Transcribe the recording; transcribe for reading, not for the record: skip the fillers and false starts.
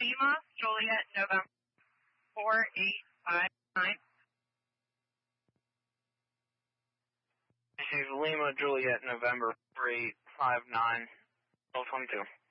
Lima, Juliet, November 4859. This is Lima, Juliet, November 4859, 1222.